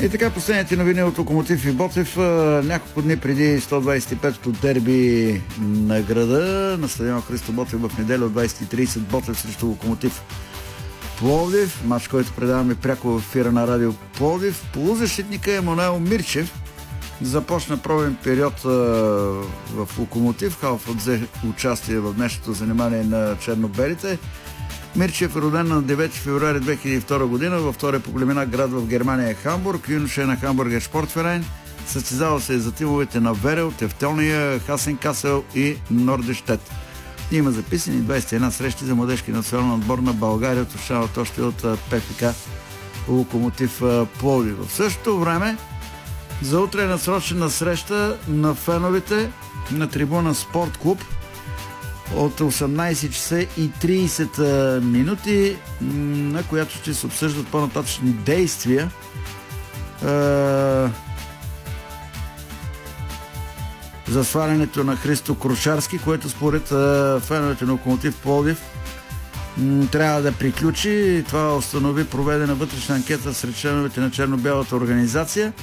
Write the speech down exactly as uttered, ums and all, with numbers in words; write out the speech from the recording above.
И така, последните новини от Локомотив и Ботев. Няколко дни преди сто двадесет и петото дерби на града на стадион Христо Ботев в неделя от двадесет и тридесет Ботев срещу Локомотив Пловдив. Мач, който предаваме пряко в ефира на радио Пловдив. Полузащитника Емануел Мирчев започна пробен период в Локомотив. Халфът взе участие в днешното занимание на чернобелите. Мирчев е роден на девети февруари две хиляди и втора година във втория по големина град в Германия е Хамбург. Юноша е на Хамбургер Шпортверайн. Състезава се за тимовете на Верел, Тефтелния, Хасен Касел и Нордештет. Има записани двадесет и една срещи за младежки национален отбор на България, отличават още от ПФК Локомотив Пловдив. В същото време за утре е насрочена среща на феновете на трибуна Спорт клуб от осемнадесет часа и тридесет минути, на която ще се обсъждат по-нататъчни действия е, за свалянето на Христо Крушарски, което според е, феновете на Локомотив Пловдив м- трябва да приключи. Това установи проведена вътрешна анкета сред членовете на черно-бялата организация.